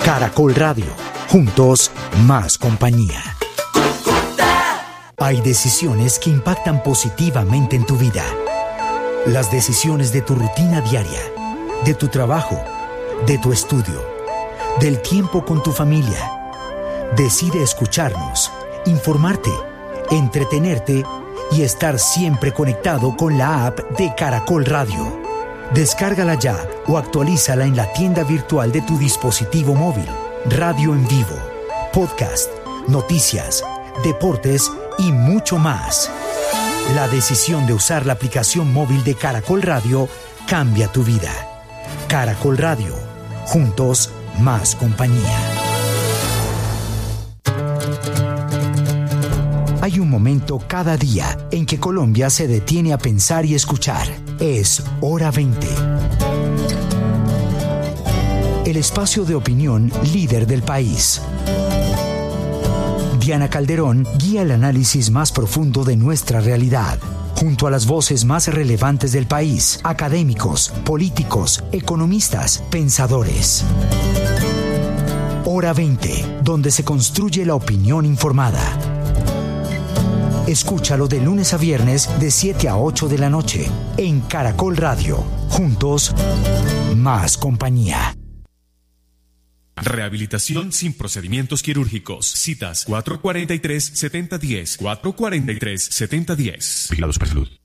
Caracol Radio. Juntos, más compañía. Hay decisiones que impactan positivamente en tu vida. Las decisiones de tu rutina diaria, de tu trabajo, de tu estudio, del tiempo con tu familia. Decide escucharnos, informarte, entretenerte y estar siempre conectado con la app de Caracol Radio. Descárgala ya o actualízala en la tienda virtual de tu dispositivo móvil. Radio en vivo, podcast, noticias, deportes y mucho más. La decisión de usar la aplicación móvil de Caracol Radio cambia tu vida. Caracol Radio. Juntos, más compañía. Hay un momento cada día en que Colombia se detiene a pensar y escuchar. Es Hora 20. El espacio de opinión líder del país. Diana Calderón guía el análisis más profundo de nuestra realidad, junto a las voces más relevantes del país, académicos, políticos, economistas, pensadores. Hora 20, donde se construye la opinión informada. Escúchalo de lunes a viernes de 7 a 8 de la noche en Caracol Radio. Juntos, más compañía. Rehabilitación sin procedimientos quirúrgicos. Citas 443-7010. 443-7010. Vigilados por salud.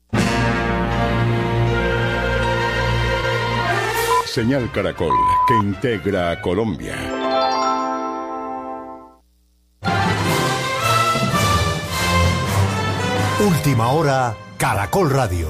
Señal Caracol, que integra a Colombia. Última hora, Caracol Radio.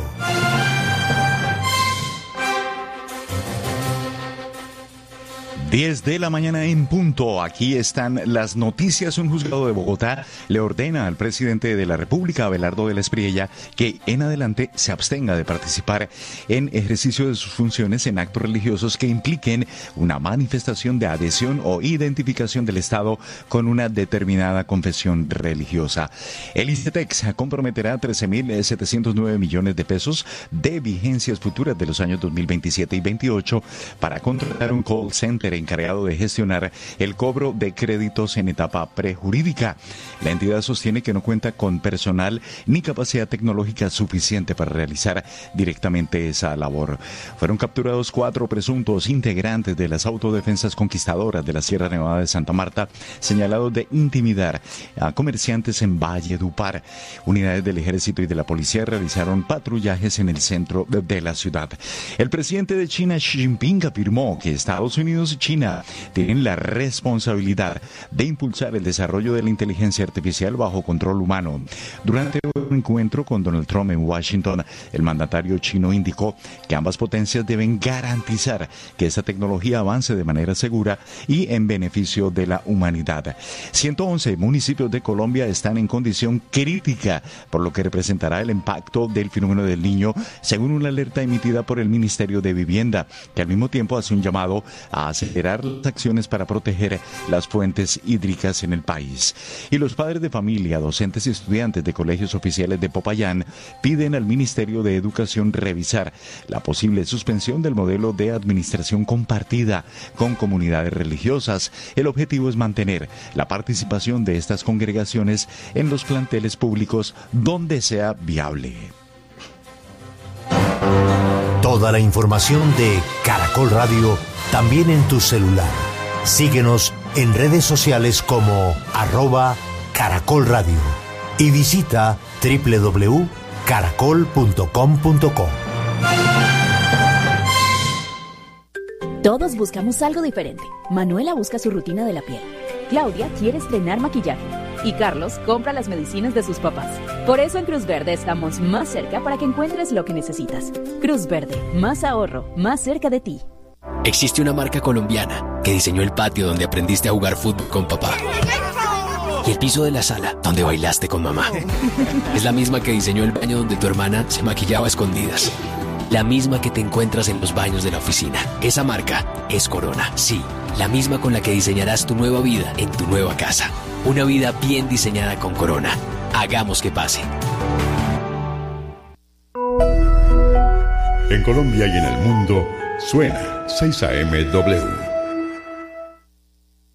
10 de la mañana en punto. Aquí están las noticias. Un juzgado de Bogotá le ordena al presidente de la República, Abelardo de la Espriella, que en adelante se abstenga de participar en ejercicio de sus funciones en actos religiosos que impliquen una manifestación de adhesión o identificación del Estado con una determinada confesión religiosa. El ICETEX comprometerá 13.709 millones de pesos de vigencias futuras de los años 2027 y 2028 para contratar un call center encargado de gestionar el cobro de créditos en etapa prejurídica. La entidad sostiene que no cuenta con personal ni capacidad tecnológica suficiente para realizar directamente esa labor. Fueron capturados 4 presuntos integrantes de las autodefensas conquistadoras de la Sierra Nevada de Santa Marta, señalados de intimidar a comerciantes en Valledupar. Unidades del Ejército y de la Policía realizaron patrullajes en el centro de la ciudad. El presidente de China, Xi Jinping, afirmó que Estados Unidos y China tienen la responsabilidad de impulsar el desarrollo de la inteligencia artificial bajo control humano. Durante un encuentro con Donald Trump en Washington, el mandatario chino indicó que ambas potencias deben garantizar que esta tecnología avance de manera segura y en beneficio de la humanidad. 111 municipios de Colombia están en condición crítica, por lo que representará el impacto del fenómeno del Niño, según una alerta emitida por el Ministerio de Vivienda, que al mismo tiempo hace un llamado a acelerar las acciones para proteger las fuentes hídricas en el país. Y los padres de familia, docentes y estudiantes de colegios oficiales de Popayán piden al Ministerio de Educación revisar la posible suspensión del modelo de administración compartida con comunidades religiosas. El objetivo es mantener la participación de estas congregaciones en los planteles públicos donde sea viable. Toda la información de Caracol Radio también en tu celular. Síguenos en redes sociales como @Caracol Radio y visita www.caracol.com.co. Todos buscamos algo diferente. Manuela busca su rutina de la piel. Claudia quiere estrenar maquillaje. Y Carlos compra las medicinas de sus papás. Por eso en Cruz Verde estamos más cerca para que encuentres lo que necesitas. Cruz Verde, más ahorro, más cerca de ti. Existe una marca colombiana que diseñó el patio donde aprendiste a jugar fútbol con papá. Y el piso de la sala donde bailaste con mamá. Es la misma que diseñó el baño donde tu hermana se maquillaba a escondidas. La misma que te encuentras en los baños de la oficina. Esa marca es Corona. Sí, la misma con la que diseñarás tu nueva vida en tu nueva casa. Una vida bien diseñada con Corona. Hagamos que pase. En Colombia y en el mundo, suena 6 AM W.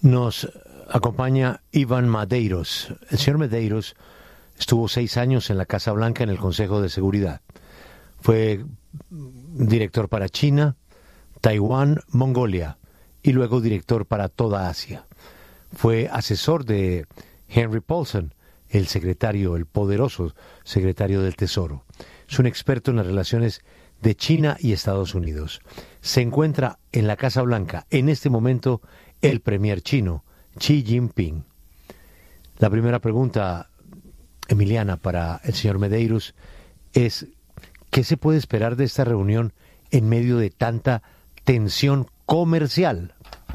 Nos acompaña Iván Medeiros. El señor Medeiros estuvo 6 años en la Casa Blanca en el Consejo de Seguridad. Fue director para China, Taiwán, Mongolia y luego director para toda Asia. Fue asesor de Henry Paulson, el poderoso secretario del Tesoro. Es un experto en las relaciones de China y Estados Unidos. Se encuentra en la Casa Blanca en este momento el premier chino, Xi Jinping. La primera pregunta, Emiliana, para el señor Medeiros es: ¿qué se puede esperar de esta reunión en medio de tanta tensión comercial?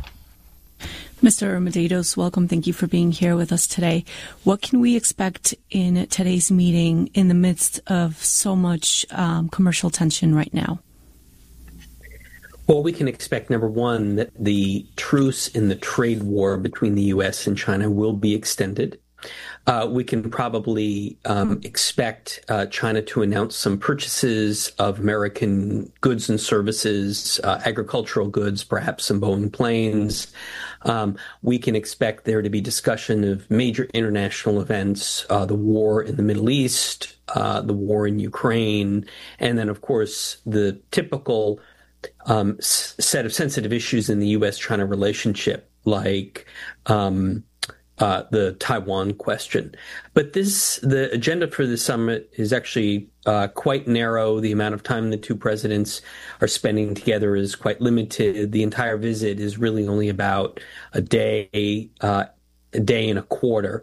Mr. Medeiros, welcome. Thank you for being here with us today. What can we expect in today's meeting in the midst of so much commercial tension right now? Well, we can expect, number one, that the truce in the trade war between the U.S. and China will be extended. We can probably expect China to announce some purchases of American goods and services, agricultural goods, perhaps some Boeing planes. We can expect there to be discussion of major international events, the war in the Middle East, the war in Ukraine, and then, of course, the typical set of sensitive issues in the U.S.-China relationship, like the Taiwan question. But the agenda for the summit is actually quite narrow. The amount of time the two presidents are spending together is quite limited. The entire visit is really only about a day and a quarter.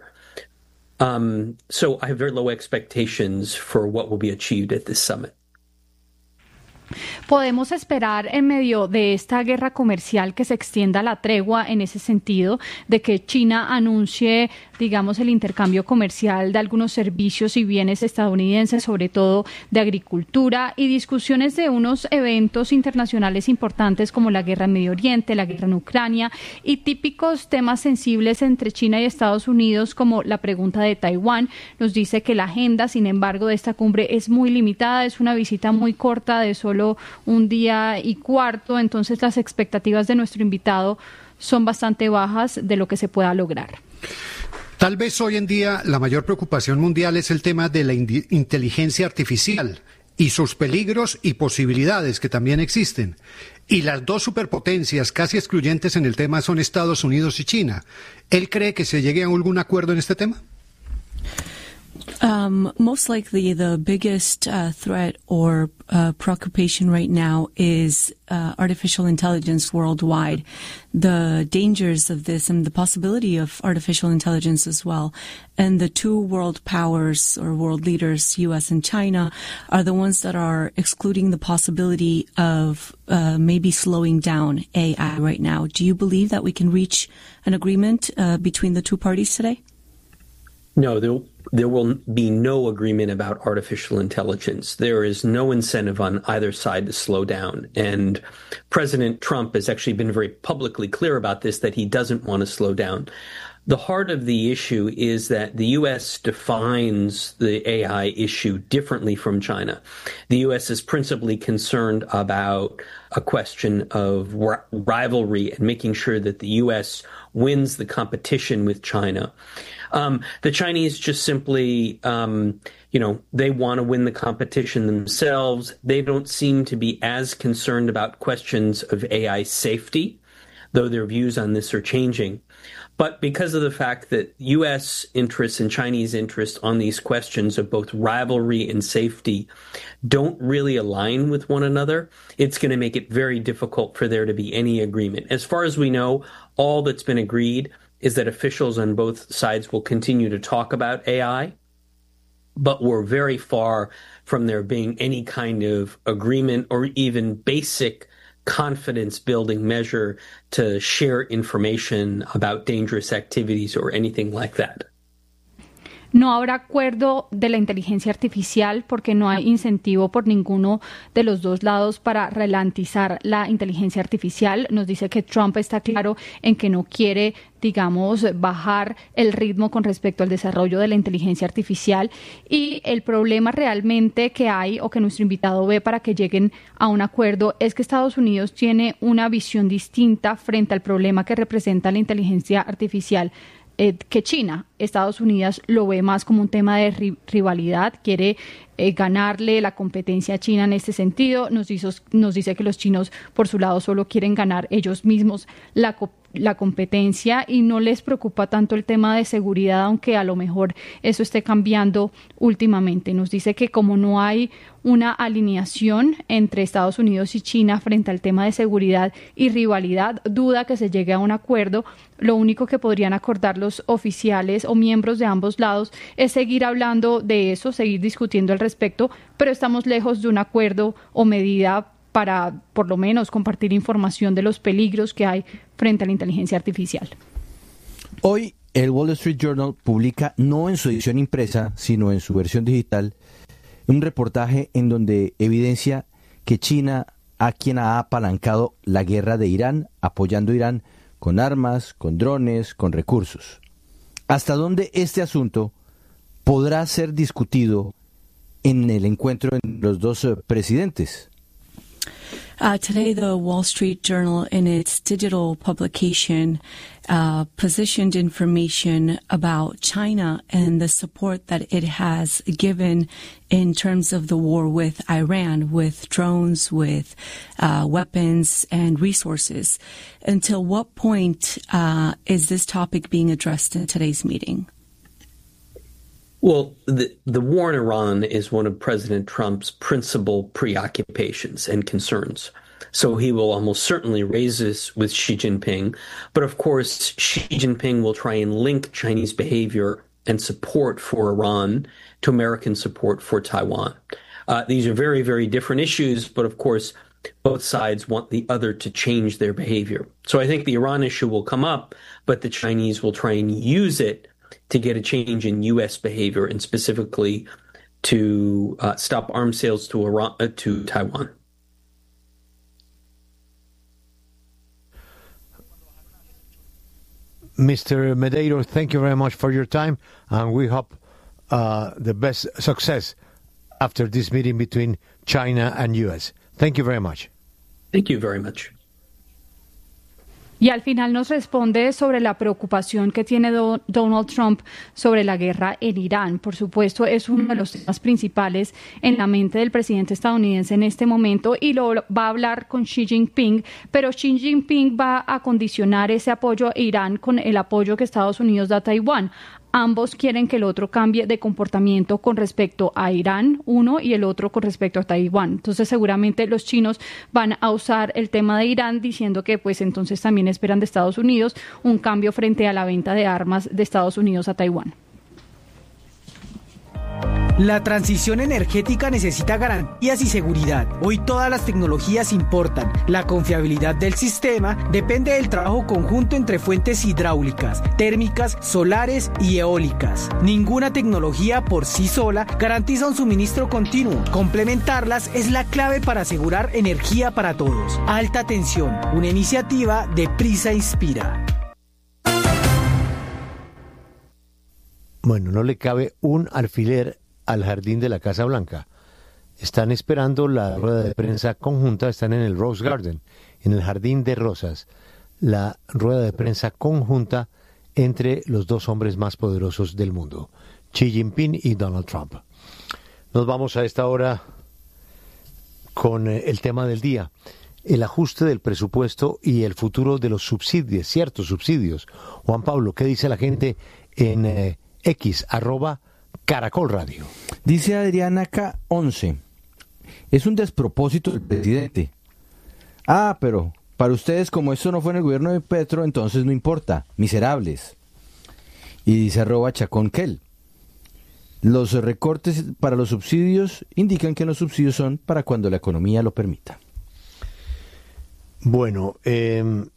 So I have very low expectations for what will be achieved at this summit. ¿Podemos esperar en medio de esta guerra comercial que se extienda la tregua en ese sentido, de que China anuncie, digamos, el intercambio comercial de algunos servicios y bienes estadounidenses, sobre todo de agricultura, y discusiones de unos eventos internacionales importantes como la guerra en Medio Oriente, la guerra en Ucrania y típicos temas sensibles entre China y Estados Unidos como la pregunta de Taiwán? Nos dice que la agenda, sin embargo, de esta cumbre es muy limitada, es una visita muy corta de solo un día y cuarto, entonces las expectativas de nuestro invitado son bastante bajas de lo que se pueda lograr. Tal vez hoy en día la mayor preocupación mundial es el tema de la inteligencia artificial y sus peligros y posibilidades que también existen. Y las dos superpotencias casi excluyentes en el tema son Estados Unidos y China. ¿Él cree que se llegue a algún acuerdo en este tema? Most likely the biggest threat or preoccupation right now is artificial intelligence worldwide. The dangers of this and the possibility of artificial intelligence as well. And the two world powers or world leaders, U.S. and China, are the ones that are excluding the possibility of maybe slowing down AI right now. Do you believe that we can reach an agreement between the two parties today? No, there will be no agreement about artificial intelligence. There is no incentive on either side to slow down. And President Trump has actually been very publicly clear about this, that he doesn't want to slow down. The heart of the issue is that the U.S. defines the AI issue differently from China. The U.S. is principally concerned about a question of rivalry and making sure that the U.S. wins the competition with China. The Chinese just simply, they want to win the competition themselves. They don't seem to be as concerned about questions of AI safety, though their views on this are changing. But because of the fact that U.S. interests and Chinese interests on these questions of both rivalry and safety don't really align with one another, it's going to make it very difficult for there to be any agreement. As far as we know, all that's been agreed is that officials on both sides will continue to talk about AI, but we're very far from there being any kind of agreement or even basic confidence-building measure to share information about dangerous activities or anything like that. No habrá acuerdo de la inteligencia artificial porque no hay incentivo por ninguno de los dos lados para ralentizar la inteligencia artificial. Nos dice que Trump está claro en que no quiere, digamos, bajar el ritmo con respecto al desarrollo de la inteligencia artificial, y el problema realmente que hay o que nuestro invitado ve para que lleguen a un acuerdo es que Estados Unidos tiene una visión distinta frente al problema que representa la inteligencia artificial que China. Estados Unidos lo ve más como un tema de rivalidad, quiere ganarle la competencia a China en este sentido. Nos dice que los chinos, por su lado, solo quieren ganar ellos mismos la competencia y no les preocupa tanto el tema de seguridad, aunque a lo mejor eso esté cambiando últimamente. Nos dice que como no hay una alineación entre Estados Unidos y China frente al tema de seguridad y rivalidad, duda que se llegue a un acuerdo. Lo único que podrían acordar los oficiales o miembros de ambos lados es seguir hablando de eso, seguir discutiendo al respecto, pero estamos lejos de un acuerdo o medida para, por lo menos, compartir información de los peligros que hay frente a la inteligencia artificial. Hoy, el Wall Street Journal publica, no en su edición impresa, sino en su versión digital, un reportaje en donde evidencia que China quien ha apalancado la guerra de Irán, apoyando a Irán con armas, con drones, con recursos. ¿Hasta dónde este asunto podrá ser discutido en el encuentro entre los dos presidentes? Today, the Wall Street Journal, in its digital publication, positioned information about China and the support that it has given in terms of the war with Iran, with drones, with weapons and resources. Until what point is this topic being addressed in today's meeting? Well, the war in Iran is one of President Trump's principal preoccupations and concerns. So he will almost certainly raise this with Xi Jinping. But of course, Xi Jinping will try and link Chinese behavior and support for Iran to American support for Taiwan. These are very, very different issues, but of course, both sides want the other to change their behavior. So I think the Iran issue will come up, but the Chinese will try and use it to get a change in U.S. behavior, and specifically to stop arms sales to Iran, to Taiwan. Mr. Medeiros, thank you very much for your time, and we hope the best success after this meeting between China and U.S. Thank you very much. Thank you very much. Y al final nos responde sobre la preocupación que tiene Donald Trump sobre la guerra en Irán. Por supuesto, es uno de los temas principales en la mente del presidente estadounidense en este momento, y lo va a hablar con Xi Jinping, pero Xi Jinping va a condicionar ese apoyo a Irán con el apoyo que Estados Unidos da a Taiwán. Ambos quieren que el otro cambie de comportamiento con respecto a Irán, uno, y el otro con respecto a Taiwán. Entonces, seguramente los chinos van a usar el tema de Irán diciendo que, pues, entonces también esperan de Estados Unidos un cambio frente a la venta de armas de Estados Unidos a Taiwán. La transición energética necesita garantías y seguridad. Hoy todas las tecnologías importan. La confiabilidad del sistema depende del trabajo conjunto entre fuentes hidráulicas, térmicas, solares y eólicas. Ninguna tecnología por sí sola garantiza un suministro continuo. Complementarlas es la clave para asegurar energía para todos. Alta tensión, una iniciativa de Prisa Inspira. Bueno, no le cabe un alfiler al jardín de la Casa Blanca. Están esperando la rueda de prensa conjunta, están en el Rose Garden, en el Jardín de Rosas, la rueda de prensa conjunta entre los dos hombres más poderosos del mundo, Xi Jinping y Donald Trump. Nos vamos a esta hora con el tema del día, el ajuste del presupuesto y el futuro de los subsidios, ciertos subsidios. Juan Pablo, ¿qué dice la gente en X, @Caracol Radio? Dice Adriana K11, es un despropósito del presidente. Pero para ustedes, como esto no fue en el gobierno de Petro, entonces no importa, miserables. Y dice @Chacón-Kel, los recortes para los subsidios indican que los subsidios son para cuando la economía lo permita. Bueno,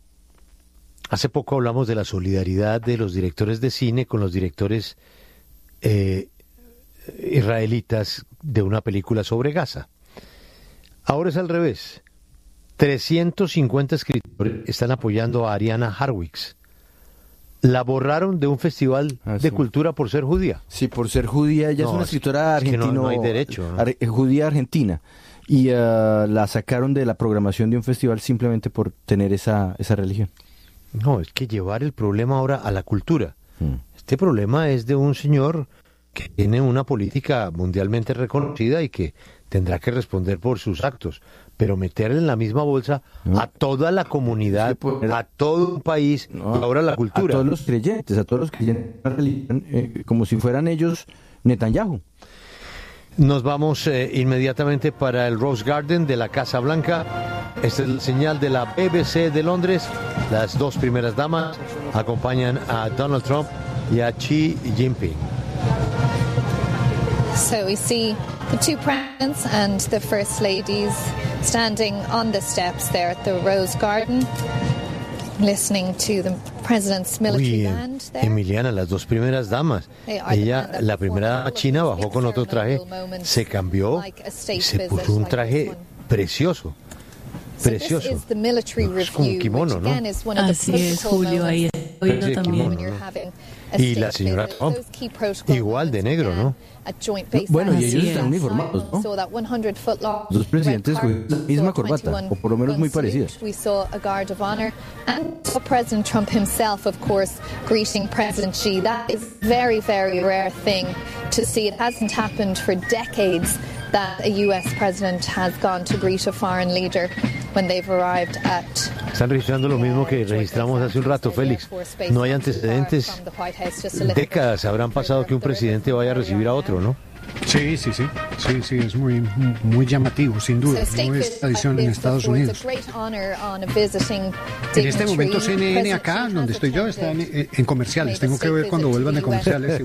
hace poco hablamos de la solidaridad de los directores de cine con los directores israelitas de una película sobre Gaza. Ahora es al revés. 350 escritores están apoyando a Ariana Harwicz. La borraron de un festival de cultura por ser judía. Sí, por ser judía. Ella es una escritora argentina. No hay derecho, ¿no? Judía argentina. Y la sacaron de la programación de un festival simplemente por tener esa religión. No, es que llevar el problema ahora a la cultura. Este problema es de un señor que tiene una política mundialmente reconocida y que tendrá que responder por sus actos. Pero meterle en la misma bolsa a toda la comunidad, a todo un país, y ahora la cultura. A todos los creyentes de la religión, como si fueran ellos Netanyahu. Nos vamos inmediatamente para el Rose Garden de la Casa Blanca. Esta es la señal de la BBC de Londres. Las dos primeras damas acompañan a Donald Trump y a Xi Jinping. So we see the two presidents and the first ladies standing on the steps there at the Rose Garden, listening to the president's military band there. Emiliana, las dos primeras damas. Ella, la primera dama china, bajó con otro traje, se cambió y se puso un traje precioso. Precioso. Es como un kimono, ¿no? Así es, Julio, ahí estoy yo también. Y la señora Trump, igual de negro, ¿no? Bueno, y ellos están uniformados, ¿no? Los dos presidentes con la misma corbata, o por lo menos muy parecidas. President Trump himself, of course, greeting President Xi. That is very, very rare thing to see. It hasn't happened for decades that a U.S. president has gone to greet a foreign leader when they've arrived at... Están registrando lo mismo que registramos hace un rato, Félix. No hay antecedentes. Décadas habrán pasado que un presidente vaya a recibir a otro, ¿no? Sí, es muy llamativo, sin duda. No es tradición en Estados Unidos. En este momento CNN acá, donde estoy yo, está en comerciales. Tengo que ver cuando vuelvan de comerciales.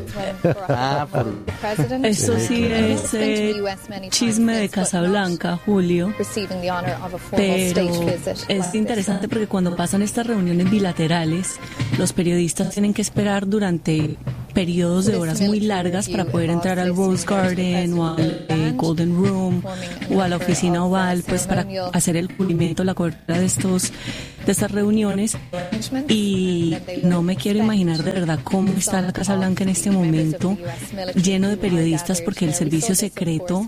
Eso sí es chisme de Casablanca, Julio. Pero es interesante porque cuando pasan estas reuniones bilaterales, los periodistas tienen que esperar durante periodos de horas muy largas para poder entrar al Rose Garden o al Golden Room o a la oficina oval, pues para hacer el cubrimiento, la cobertura de estas reuniones. Y no me quiero imaginar de verdad cómo está la Casa Blanca en este momento, lleno de periodistas, porque el servicio secreto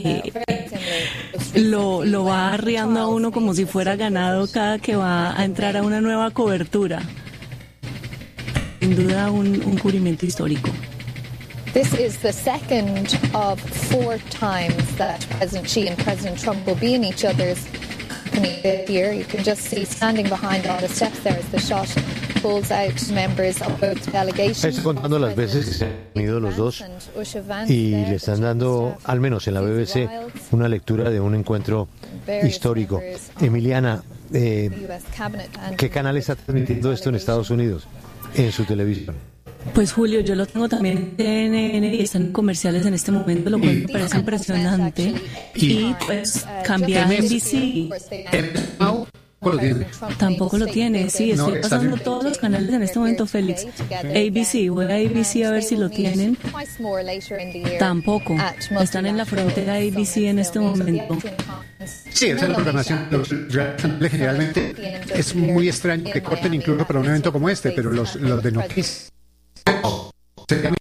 lo va arriando a uno como si fuera ganado cada que va a entrar a una nueva cobertura. Sin duda un cubrimiento histórico. This is the second of 4 times that President Xi and President Trump will be in each other's company this year. You can just see standing behind all the steps there as the shot pulls out members of both delegations. Estoy contando las veces que se han unido los dos y le están dando, al menos en la BBC, una lectura de un encuentro histórico. Emiliana, ¿qué canal está transmitiendo esto en Estados Unidos, en su televisión? Pues Julio, yo lo tengo también en CNN y están comerciales en este momento, lo cual me parece impresionante. Y pues cambiar a NBC. Tampoco lo tiene, sí, estoy pasando todos los canales en este momento, Félix. ABC, voy a ABC a ver si lo tienen. Tampoco, están en la frontera ABC en este momento. Sí, esa es la programación. Generalmente es muy extraño que corten incluso para un evento como este, pero los de noticias